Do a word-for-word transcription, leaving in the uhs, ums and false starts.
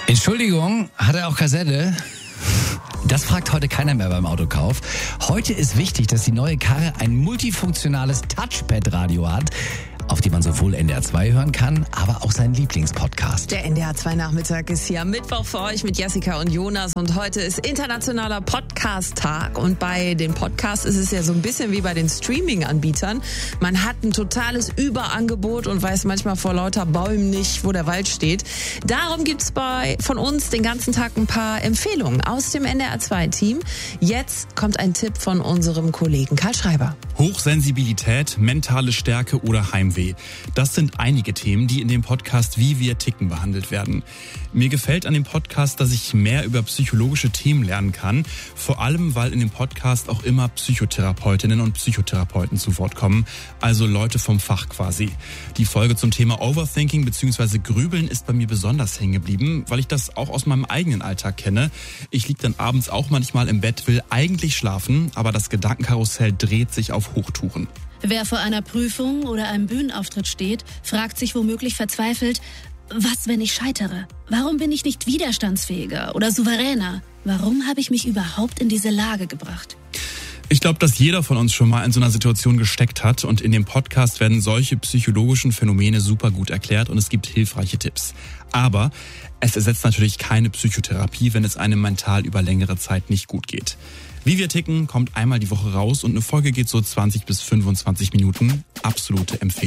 Entschuldigung, hat er auch Kassette? Das fragt heute keiner mehr beim Autokauf. Heute ist wichtig, dass die neue Karre ein multifunktionales Touchpad-Radio hat, auf dem man sowohl N D R zwei hören kann, aber auch seinen Lieblingspodcast. Der N D R zwei Nachmittag ist hier am Mittwoch für euch mit Jessica und Jonas und heute ist internationaler Podcast-Tag und bei den Podcasts ist es ja so ein bisschen wie bei den Streaming-Anbietern. Man hat ein totales Überangebot und weiß manchmal vor lauter Bäumen nicht, wo der Wald steht. Darum gibt's bei von uns den ganzen Tag ein paar Empfehlungen aus dem N D R zwei Team. Jetzt kommt ein Tipp von unserem Kollegen Karl Schreiber. Hochsensibilität, mentale Stärke oder Heimweh. Das sind einige Themen, die in dem Podcast Wie wir ticken behandelt werden. Mir gefällt an dem Podcast, dass ich mehr über psychologische Themen lernen kann. Vor allem, weil in dem Podcast auch immer Psychotherapeutinnen und Psychotherapeuten zu Wort kommen. Also Leute vom Fach quasi. Die Folge zum Thema Overthinking bzw. Grübeln ist bei mir besonders hängen geblieben, weil ich das auch aus meinem eigenen Alltag kenne. Ich liege dann abends auch manchmal im Bett, will eigentlich schlafen, aber das Gedankenkarussell dreht sich auf Hochtouren. Wer vor einer Prüfung oder einem Bühnenauftritt steht, fragt sich womöglich verzweifelt, was, wenn ich scheitere? Warum bin ich nicht widerstandsfähiger oder souveräner? Warum habe ich mich überhaupt in diese Lage gebracht? Ich glaube, dass jeder von uns schon mal in so einer Situation gesteckt hat und in dem Podcast werden solche psychologischen Phänomene super gut erklärt und es gibt hilfreiche Tipps. Aber es ersetzt natürlich keine Psychotherapie, wenn es einem mental über längere Zeit nicht gut geht. Wie wir ticken kommt einmal die Woche raus und eine Folge geht so zwanzig bis fünfundzwanzig Minuten. Absolute Empfehlung.